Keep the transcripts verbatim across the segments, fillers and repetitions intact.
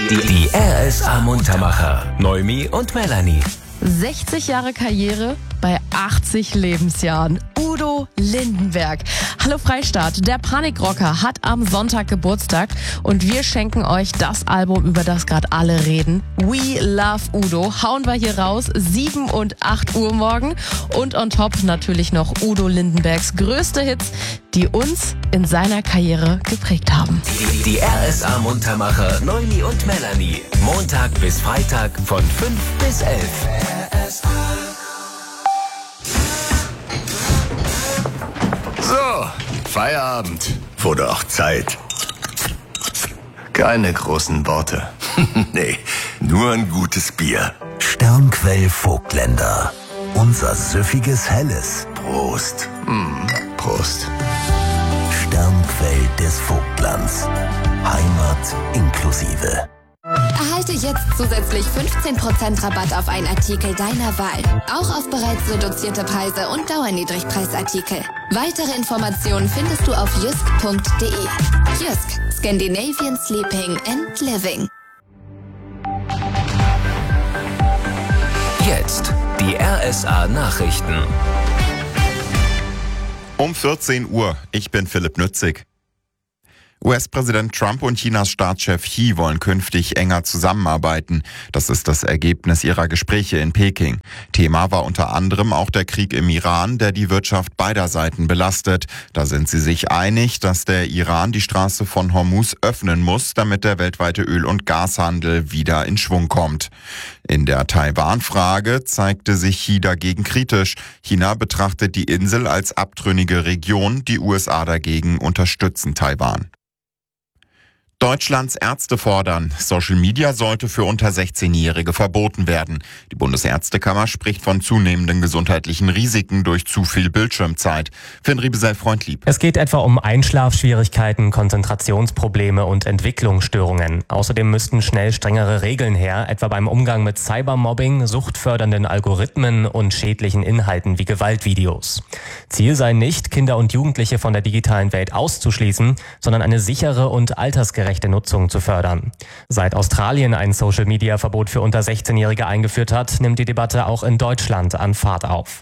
Die R S A-Muntermacher. Noemi und Melanie. sechzig Jahre Karriere bei achtzig Lebensjahren. Udo Lindenberg. Hallo Freistaat, der Panikrocker hat am Sonntag Geburtstag und wir schenken euch das Album, über das gerade alle reden. We Love Udo. Hauen wir hier raus, sieben und acht Uhr morgen. Und on top natürlich noch Udo Lindenbergs größte Hits, die uns in seiner Karriere geprägt haben. Die, die R S A-Muntermacher Noemi und Melanie. Montag bis Freitag von fünf bis elf. R S A. So, Feierabend. Wurde auch Zeit. Keine großen Worte. Nee, nur ein gutes Bier. Sternquell Vogtländer. Unser süffiges Helles. Prost. Mm, Prost. Sternquell des Vogtlands. Heimat inklusive. Erhalte jetzt zusätzlich fünfzehn Prozent Rabatt auf einen Artikel deiner Wahl. Auch auf bereits reduzierte Preise und Dauerniedrigpreisartikel. Weitere Informationen findest du auf jysk punkt de. Jysk, Scandinavian Sleeping and Living. Jetzt die R S A-Nachrichten. Um vierzehn Uhr. Ich bin Philipp Nützig. U S-Präsident Trump und Chinas Staatschef Xi wollen künftig enger zusammenarbeiten. Das ist das Ergebnis ihrer Gespräche in Peking. Thema war unter anderem auch der Krieg im Iran, der die Wirtschaft beider Seiten belastet. Da sind sie sich einig, dass der Iran die Straße von Hormuz öffnen muss, damit der weltweite Öl- und Gashandel wieder in Schwung kommt. In der Taiwan-Frage zeigte sich Xi dagegen kritisch. China betrachtet die Insel als abtrünnige Region, die U S A dagegen unterstützen Taiwan. Deutschlands Ärzte fordern, Social Media sollte für unter sechzehnjährige verboten werden. Die Bundesärztekammer spricht von zunehmenden gesundheitlichen Risiken durch zu viel Bildschirmzeit. Finn Riebesell-Freundlieb. Es geht etwa um Einschlafschwierigkeiten, Konzentrationsprobleme und Entwicklungsstörungen. Außerdem müssten schnell strengere Regeln her, etwa beim Umgang mit Cybermobbing, suchtfördernden Algorithmen und schädlichen Inhalten wie Gewaltvideos. Ziel sei nicht, Kinder und Jugendliche von der digitalen Welt auszuschließen, sondern eine sichere und altersgerechte Nutzung zu fördern. Seit Australien ein Social-Media-Verbot für unter sechzehnjährige eingeführt hat, nimmt die Debatte auch in Deutschland an Fahrt auf.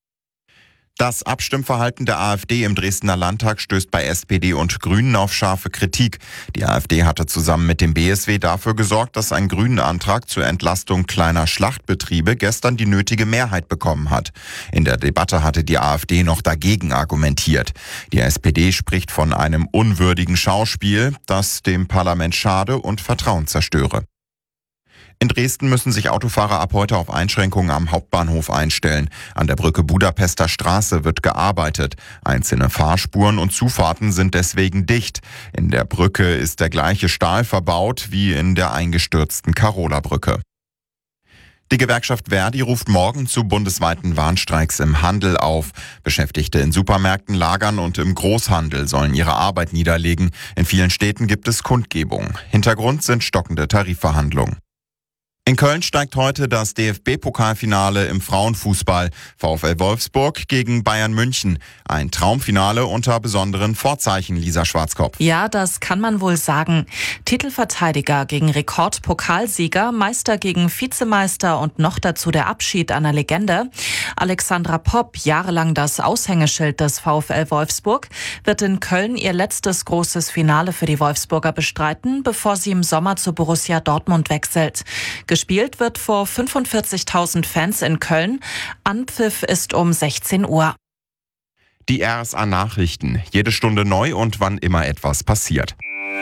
Das Abstimmverhalten der AfD im Dresdner Landtag stößt bei S P D und Grünen auf scharfe Kritik. Die AfD hatte zusammen mit dem B S W dafür gesorgt, dass ein Grünen-Antrag zur Entlastung kleiner Schlachtbetriebe gestern die nötige Mehrheit bekommen hat. In der Debatte hatte die AfD noch dagegen argumentiert. Die S P D spricht von einem unwürdigen Schauspiel, das dem Parlament schade und Vertrauen zerstöre. In Dresden müssen sich Autofahrer ab heute auf Einschränkungen am Hauptbahnhof einstellen. An der Brücke Budapester Straße wird gearbeitet. Einzelne Fahrspuren und Zufahrten sind deswegen dicht. In der Brücke ist der gleiche Stahl verbaut wie in der eingestürzten Karola-Brücke. Die Gewerkschaft Verdi ruft morgen zu bundesweiten Warnstreiks im Handel auf. Beschäftigte in Supermärkten, Lagern und im Großhandel sollen ihre Arbeit niederlegen. In vielen Städten gibt es Kundgebungen. Hintergrund sind stockende Tarifverhandlungen. In Köln steigt heute das D F B-Pokalfinale im Frauenfußball. VfL Wolfsburg gegen Bayern München. Ein Traumfinale unter besonderen Vorzeichen, Lisa Schwarzkopf. Ja, das kann man wohl sagen. Titelverteidiger gegen Rekordpokalsieger, Meister gegen Vizemeister und noch dazu der Abschied einer Legende. Alexandra Popp, jahrelang das Aushängeschild des VfL Wolfsburg, wird in Köln ihr letztes großes Finale für die Wolfsburger bestreiten, bevor sie im Sommer zu Borussia Dortmund wechselt. Gespielt wird vor fünfundvierzigtausend Fans in Köln. Anpfiff ist um sechzehn Uhr. Die R S A-Nachrichten. Jede Stunde neu und wann immer etwas passiert.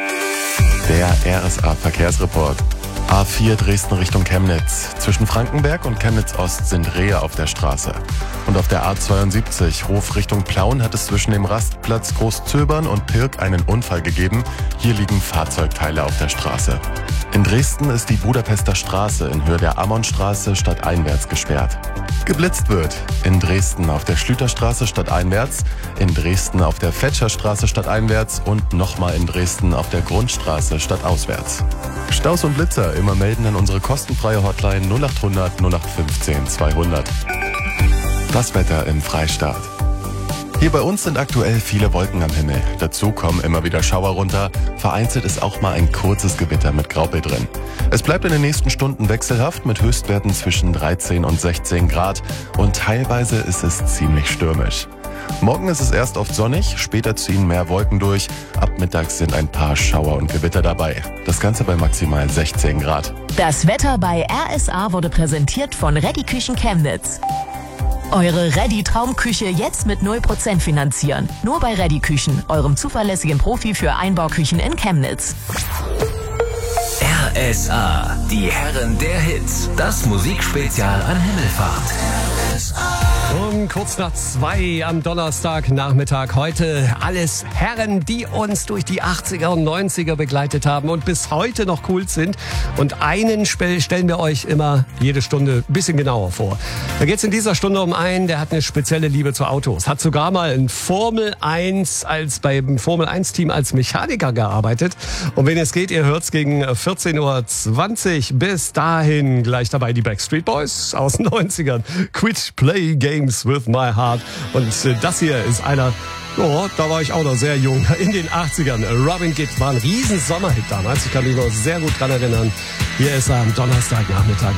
Der R S A-Verkehrsreport. A vier Dresden Richtung Chemnitz. Zwischen Frankenberg und Chemnitz Ost sind Rehe auf der Straße. Und auf der A zweiundsiebzig Hof Richtung Plauen hat es zwischen dem Rastplatz Großzöbern und Pirk einen Unfall gegeben. Hier liegen Fahrzeugteile auf der Straße. In Dresden ist die Budapester Straße in Höhe der Ammonstraße stadteinwärts gesperrt. Geblitzt wird in Dresden auf der Schlüterstraße stadteinwärts, in Dresden auf der Fetscherstraße stadteinwärts und nochmal in Dresden auf der Grundstraße stadtauswärts. Staus und Blitzer immer melden an unsere kostenfreie Hotline null acht hundert null acht fünfzehn zweihundert. Das Wetter im Freistaat. Hier bei uns sind aktuell viele Wolken am Himmel. Dazu kommen immer wieder Schauer runter. Vereinzelt ist auch mal ein kurzes Gewitter mit Graupel drin. Es bleibt in den nächsten Stunden wechselhaft mit Höchstwerten zwischen dreizehn und sechzehn Grad. Und teilweise ist es ziemlich stürmisch. Morgen ist es erst oft sonnig, später ziehen mehr Wolken durch. Ab mittags sind ein paar Schauer und Gewitter dabei. Das Ganze bei maximal sechzehn Grad. Das Wetter bei R S A wurde präsentiert von Ready Küchen Chemnitz. Eure Ready-Traumküche jetzt mit null Prozent finanzieren. Nur bei Ready Küchen, eurem zuverlässigen Profi für Einbauküchen in Chemnitz. R S A, die Herren der Hits. Das Musikspezial an Himmelfahrt. R S A. Um kurz nach zwei am Donnerstagnachmittag heute alles Herren, die uns durch die achtziger und neunziger begleitet haben und bis heute noch cool sind. Und einen stellen wir euch immer jede Stunde ein bisschen genauer vor. Da geht es in dieser Stunde um einen, der hat eine spezielle Liebe zu Autos. Hat sogar mal in Formel eins als beim Formel eins Team als Mechaniker gearbeitet. Und wenn es geht, ihr hört's gegen vierzehn Uhr zwanzig. Bis dahin gleich dabei die Backstreet Boys aus den neunzigern. Quit Play Games with My Heart. Und äh, das hier ist einer, oh, da war ich auch noch sehr jung, in den achtzigern. Robin Gibb war ein riesen Sommerhit damals. Ich kann mich noch sehr gut dran erinnern. Hier ist er am Donnerstagnachmittag.